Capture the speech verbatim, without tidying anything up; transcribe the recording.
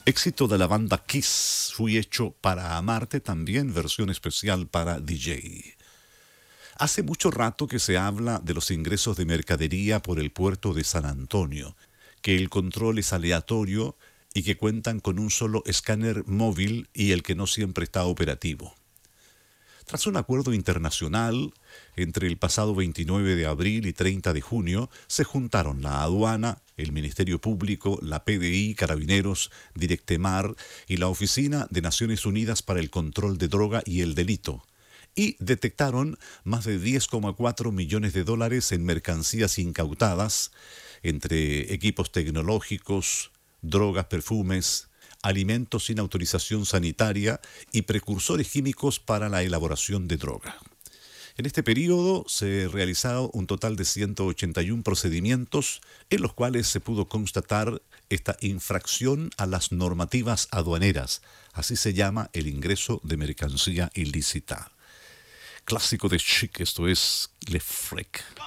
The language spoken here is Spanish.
Éxito de la banda Kiss, Fui hecho para amarte, también versión especial para D J. Hace mucho rato que se habla de los ingresos de mercadería por el puerto de San Antonio, que el control es aleatorio y que cuentan con un solo escáner móvil y el que no siempre está operativo. Tras un acuerdo internacional, entre el pasado veintinueve de abril y treinta de junio, se juntaron la aduana, el Ministerio Público, la P D I, Carabineros, Directemar y la Oficina de Naciones Unidas para el Control de Droga y el Delito, y detectaron más de diez coma cuatro millones de dólares en mercancías incautadas, entre equipos tecnológicos, drogas, perfumes, alimentos sin autorización sanitaria y precursores químicos para la elaboración de droga. En este periodo se realizaron un total de ciento ochenta y uno procedimientos en los cuales se pudo constatar esta infracción a las normativas aduaneras. Así se llama el ingreso de mercancía ilícita. Clásico de Chic, esto es Le Freak.